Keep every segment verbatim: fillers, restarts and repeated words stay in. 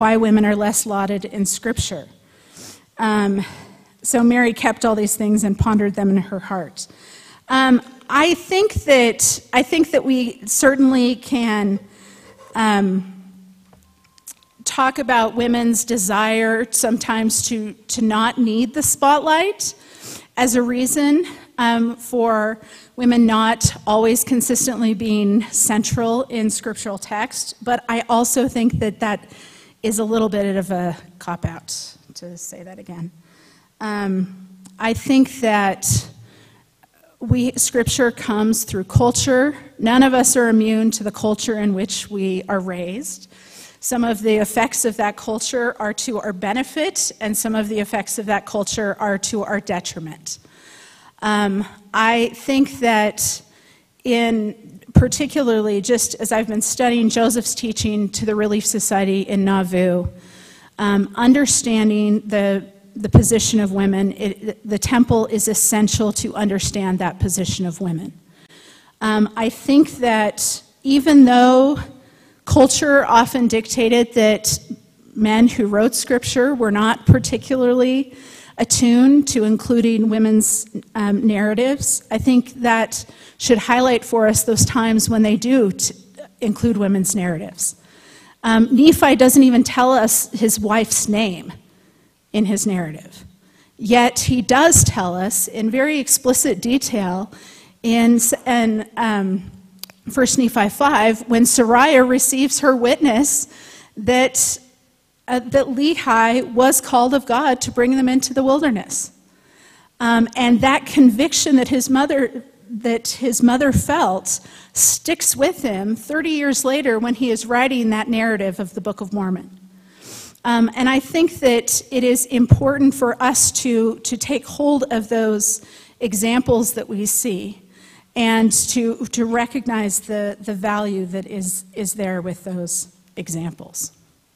why women are less lauded in Scripture. Um, so Mary kept all these things and pondered them in her heart. Um, I think that I think that we certainly can um, talk about women's desire sometimes to to not need the spotlight as a reason um, for women not always consistently being central in scriptural text. But I also think that that is a little bit of a cop-out, to say that again. Um, I think that we Scripture comes through culture. None of us are immune to the culture in which we are raised. Some of the effects of that culture are to our benefit, and some of the effects of that culture are to our detriment. Um, I think that in particularly, just as I've been studying Joseph's teaching to the Relief Society in Nauvoo, um, understanding the the position of women, it, the temple is essential to understand that position of women. Um, I think that even though culture often dictated that men who wrote Scripture were not particularly attuned to including women's um, narratives, I think that should highlight for us those times when they do t- include women's narratives. Um, Nephi doesn't even tell us his wife's name in his narrative, yet he does tell us in very explicit detail in, in um, First Nephi five, when Sariah receives her witness that, uh, that Lehi was called of God to bring them into the wilderness. Um, and that conviction that his mother that his mother felt sticks with him thirty years later when he is writing that narrative of the Book of Mormon. Um, and I think that it is important for us to, to take hold of those examples that we see and to, to recognize the, the value that is, is there with those examples.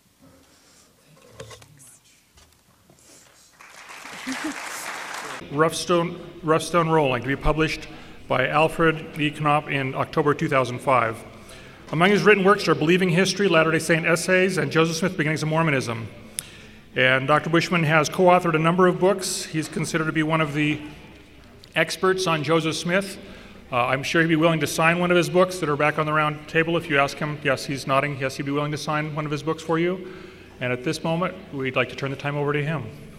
Rough Stone, Rough Stone Rolling, to be published by Alfred E. Knopf in October two thousand five. Among his written works are Believing History, Latter-day Saint Essays, and Joseph Smith, Beginnings of Mormonism. And Doctor Bushman has co-authored a number of books. He's considered to be one of the experts on Joseph Smith. Uh, I'm sure he'd be willing to sign one of his books that are back on the round table if you ask him. Yes, he's nodding. Yes, he'd be willing to sign one of his books for you. And at this moment, we'd like to turn the time over to him.